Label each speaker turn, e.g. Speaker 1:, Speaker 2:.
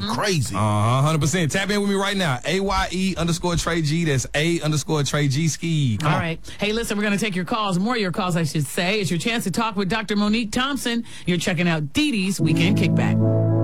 Speaker 1: crazy.
Speaker 2: 100%. Tap in with me right now. AYE_Trey G. That's A_Trey G Ski.
Speaker 3: All right. Hey, listen, we're going to take your calls. More of your calls, I should say. It's your chance to talk with Dr. Monique Thompson. You're checking out Dee Dee's Weekend Kickback.